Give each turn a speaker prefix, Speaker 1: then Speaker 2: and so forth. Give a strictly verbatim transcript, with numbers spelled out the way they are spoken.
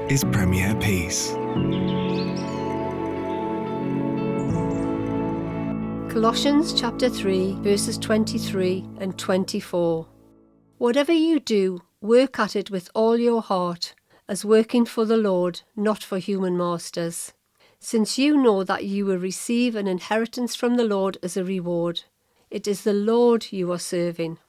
Speaker 1: is Premier Peace.
Speaker 2: Colossians chapter three, verses twenty-three and twenty-four. Whatever you do, work at it with all your heart, as working for the Lord, not for human masters, since you know that you will receive an inheritance from the Lord as a reward. It is the Lord you are serving.